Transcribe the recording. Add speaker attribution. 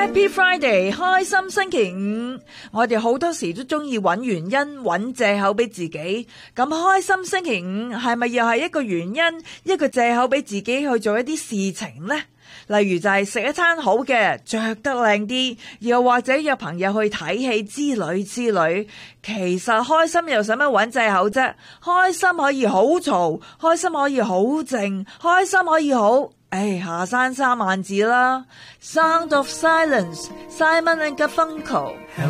Speaker 1: Happy Friday， 開心星期五。我哋好多時都中意揾原因、揾借口俾自己。咁開心星期五係咪又係一個原因、一個借口俾自己去做一啲事情呢？例如就係食一餐好嘅，着得靚啲，又或者約朋友去睇戲之類。其實開心又使乜揾借口啫？開心可以好嘈，開心可以好靜，開心可以好下山3萬字啦。Sound of Silence， Simon and Garfunkel。